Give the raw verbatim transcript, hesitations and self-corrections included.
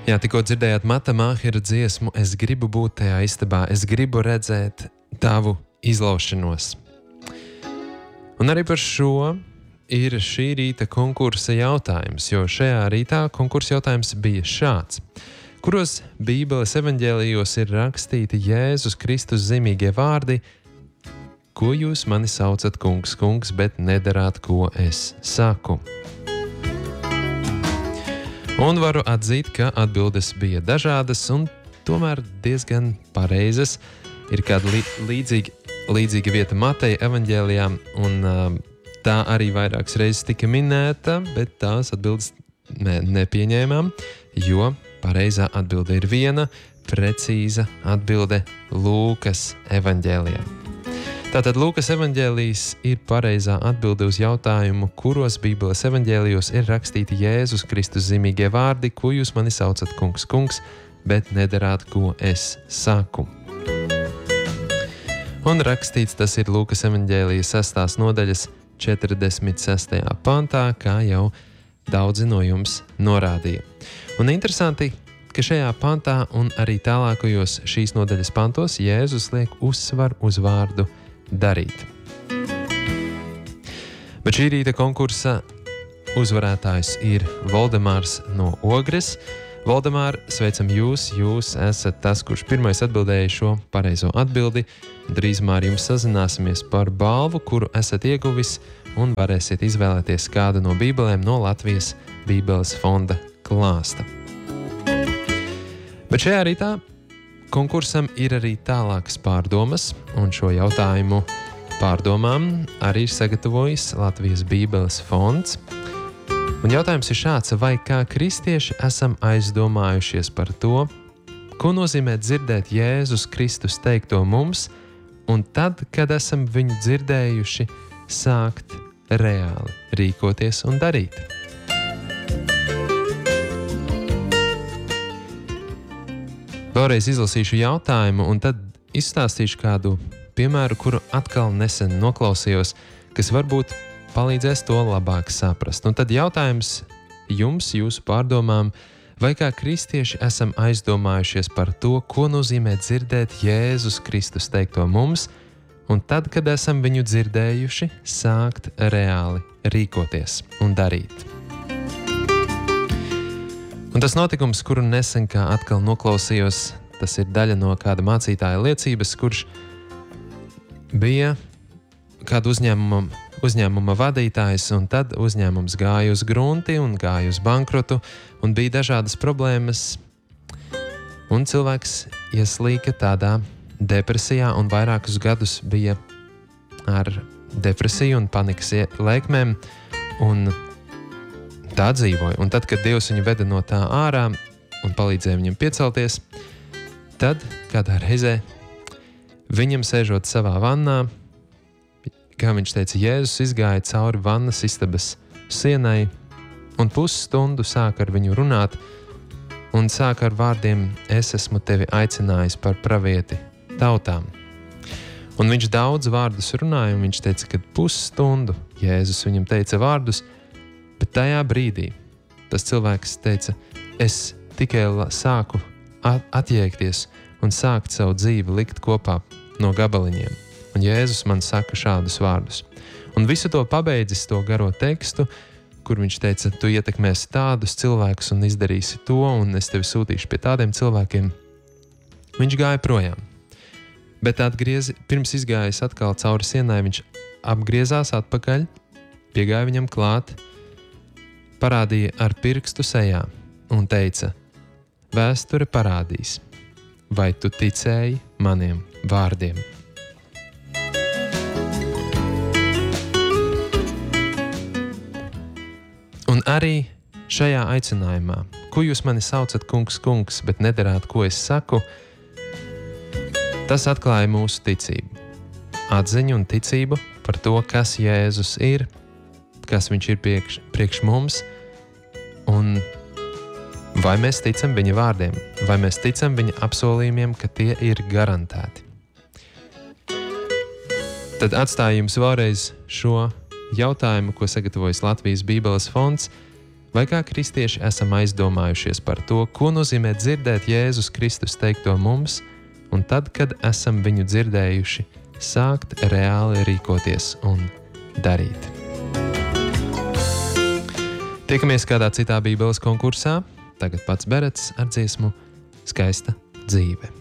Jā, tikko dzirdējāt Mata Māhira dziesmu Es gribu būt tajā istabā, es gribu redzēt tavu izlaušanos. Un arī par šo ir šī rīta konkursa jautājums, jo šajā rītā konkursa jautājums bija šāds. Kuros Bībeles evaņģēlijos ir rakstīti Jēzus Kristus zīmīgie vārdi, ko jūs mani saucat kungs, kungs, bet nedarāt, ko es saku? Un varu atzīt, ka atbildes bija dažādas un tomēr diezgan pareizas. Ir kāda li- līdzīga, līdzīga vieta Mateja evaņģēlijā, un uh, tā arī vairākas reizes tika minēta, bet tās atbildes ne, nepieņēmām, jo pareizā atbilde ir viena, precīza atbilde Lūkas evaņģēlijā. Tātad Lūkas evaņģēlijs ir pareizā atbilde uz jautājumu, kuros Bībeles evaņģēlijos ir rakstīti Jēzus Kristus zīmīgie vārdi, ko jūs mani saucat kungs, kungs, bet nedarāt, ko es saku. Un rakstīts tas ir Lūkas evaņģēlija sestās nodaļas četrdesmit sestajā pantā, kā jau daudzi no jums norādīja. Un interesanti, ka šajā pantā un arī tālākajos šīs nodaļas pantos Jēzus liek uzsvaru uz vārdu darīt. Bet šī rīta konkursa uzvarētājs ir Voldemārs no Ogres. Voldemār, sveicam jūs, jūs esat tas, kurš pirmais atbildēja šo pareizo atbildi. Drīzumā ar jums sazināsimies par balvu, kuru esat ieguvis, un varēsiet izvēlēties kādu no bībelēm no Latvijas Bībeles fonda klāsta. Bet šajā rītā konkursam ir arī tālākas pārdomas, un šo jautājumu pārdomām arī ir sagatavojis Latvijas Bībeles fonds. Un jautājums ir šāds, vai kā kristieši esam aizdomājušies par to, ko nozīmē dzirdēt Jēzus Kristus teikto mums, un tad, kad esam viņu dzirdējuši, sākt reāli rīkoties un darīt. Vēlreiz izlasīšu jautājumu, un tad izstāstīšu kādu piemēru, kuru atkal nesen noklausījos, kas varbūt palīdzēs to labāk saprast. Un tad jautājums jums, jūsu pārdomām, vai kā kristieši esam aizdomājušies par to, ko nozīmē dzirdēt Jēzus Kristus teikto mums, un tad, kad esam viņu dzirdējuši, sākt reāli rīkoties un darīt. Un tas notikums, kuru nesen kā atkal noklausījos, tas ir daļa no kāda mācītāja liecības, kurš bija kāda uzņēmuma, uzņēmuma vadītājs, un tad uzņēmums gāja uz grunti un gāja uz bankrotu, un bija dažādas problēmas, un cilvēks ieslīka tādā depresijā, un vairākus gadus bija ar depresiju un panikas lēkmēm, un tā dzīvoja. Un tad, kad Dievs viņu veda no tā ārā un palīdzēja viņam piecelties, tad kādā reizē viņam sēžot savā vannā, kā viņš teica, Jēzus izgāja cauri vannas istabas sienai un pusstundu sāka ar viņu runāt un sāka ar vārdiem: es esmu tevi aicinājis par pravieti tautām. Un viņš daudz vārdus runāja, un viņš teica, ka pusstundu Jēzus viņam teica vārdus, bet tajā brīdī tas cilvēks teica: es tikai sāku atjēgties un sākt savu dzīvi likt kopā no gabaliņiem. Un Jēzus man saka šādus vārdus. Un visu to pabeidzis, to garo tekstu, kur viņš teica: tu ietekmēsi tādus cilvēkus un izdarīsi to, un es tevi sūtīšu pie tādiem cilvēkiem. Viņš gāja projām. Bet atgriezi, pirms izgājis atkal cauri sienai, viņš apgriezās atpakaļ, piegāja viņam klāt, parādīja ar pirkstu sejā un teica: vēsture parādīs, vai tu ticēji maniem vārdiem. Un arī šajā aicinājumā, ko jūs mani saucat kungs, kungs, bet nedarāt, ko es saku, tas atklāja mūsu ticību. Atziņu un ticību par to, kas Jēzus ir, kas viņš ir priekš, priekš mums, un vai mēs ticam viņa vārdiem, vai mēs ticam viņa apsolījumiem, ka tie ir garantēti. Tad atstāju jums vēlreiz šo jautājumu, ko sagatavojas Latvijas Bībeles fonds. vai kā kristieši esam aizdomājušies par to, ko nozīmē dzirdēt Jēzus Kristus teikto mums, un tad, kad esam viņu dzirdējuši, sākt reāli rīkoties un darīt. Tiekamies kādā citā Bībeles konkursā. Tagad pats Berets ar dziesmu Skaista dzīve.